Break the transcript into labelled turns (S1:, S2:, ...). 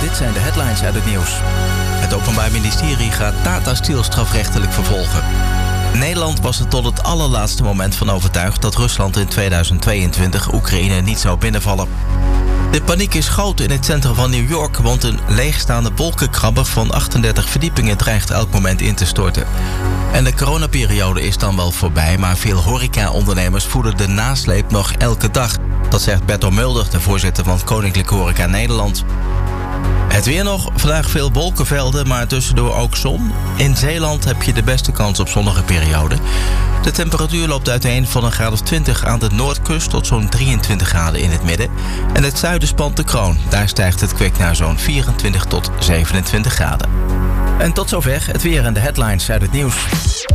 S1: Dit zijn de headlines uit het nieuws. Het Openbaar Ministerie gaat Tata Steel strafrechtelijk vervolgen. Nederland was er tot het allerlaatste moment van overtuigd dat Rusland in 2022 Oekraïne niet zou binnenvallen. De paniek is groot in het centrum van New York, want een leegstaande wolkenkrabber van 38 verdiepingen dreigt elk moment in te storten. En de coronaperiode is dan wel voorbij, maar veel horeca-ondernemers voelen de nasleep nog elke dag. Dat zegt Bertel Mulder, de voorzitter van Koninklijke Horeca Nederland. Het weer nog, vandaag veel wolkenvelden, maar tussendoor ook zon. In Zeeland heb je de beste kans op zonnige periode. De temperatuur loopt uiteen van een graad of 20 aan de noordkust tot zo'n 23 graden in het midden. En het zuiden spant de kroon. Daar stijgt het kwik naar zo'n 24 tot 27 graden. En tot zover het weer en de headlines uit het nieuws.